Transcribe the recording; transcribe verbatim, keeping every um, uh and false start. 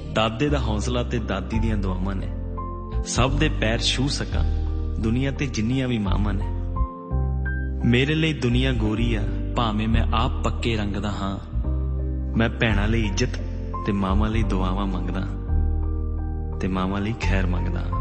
ਦਾਦੇ ਦਾ ਹੌਸਲਾ ਤੇ ਦਾਦੀ ਦੀਆਂ ਦੁਆਵਾਂ ਨੇ। ਸਭ ਦੇ ਪੈਰ ਛੂਹ ਸਕਾਂ ਦੁਨੀਆ ਤੇ ਜਿੰਨੀਆਂ ਵੀ ਮਾਵਾਂ ਨੇ। ਮੇਰੇ ਲਈ ਦੁਨੀਆ ਗੋਰੀ ਆ ਭਾਵੇਂ ਮੈਂ ਆਪ ਪੱਕੇ ਰੰਗ ਦਾ ਹਾਂ। ਮੈਂ ਭੈਣਾਂ ਲਈ ਇੱਜ਼ਤ ਤੇ ਮਾਵਾਂ ਲਈ ਦੁਆਵਾਂ ਮੰਗਦਾ ਤੇ ਮਾਵਾਂ ਲਈ ਖੈਰ ਮੰਗਦਾ।